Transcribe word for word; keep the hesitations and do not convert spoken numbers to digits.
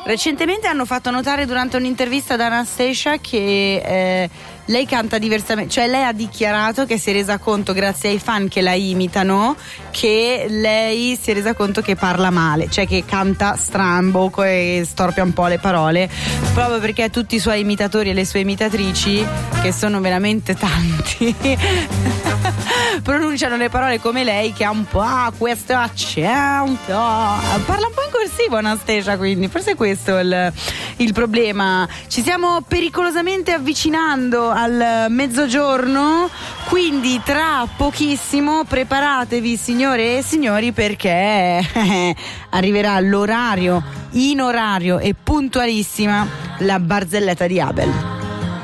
Recentemente hanno fatto notare durante un'intervista da Anastasia che eh, lei canta diversamente, cioè lei ha dichiarato che si è resa conto, grazie ai fan che la imitano, che lei si è resa conto che parla male, cioè che canta strambo e storpia un po' le parole, proprio perché tutti i suoi imitatori e le sue imitatrici, che sono veramente tanti, pronunciano le parole come lei, che ha un po' ah, questo accento, parla un po' in corsivo Anastasia, quindi forse questo è il, il problema. Ci stiamo pericolosamente avvicinando al mezzogiorno, quindi tra pochissimo preparatevi signore e signori, perché arriverà l'orario, in orario e puntualissima, la barzelletta di Abel.